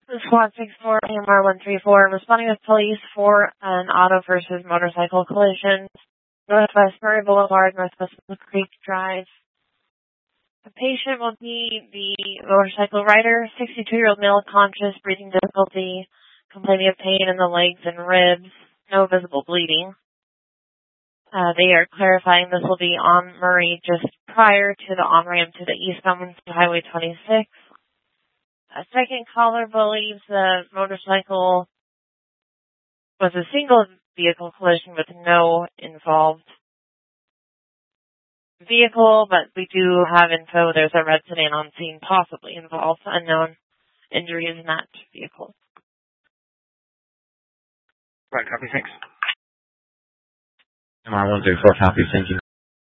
Squad 64, AMR 134, responding with police for an auto versus motorcycle collision. Northwest Murray Boulevard, Northwest Mill Creek Drive. The patient will be the motorcycle rider, 62-year-old male, conscious, breathing difficulty, complaining of pain in the legs and ribs, no visible bleeding. They are clarifying this will be on Murray just prior to the on-ramp to the eastbound Highway 26. A second caller believes the motorcycle was a single vehicle collision with no involved vehicle, but we do have info there's a red sedan on scene possibly involved, unknown injuries in that vehicle. Right, copy, thanks. MR 134, copy, thank you.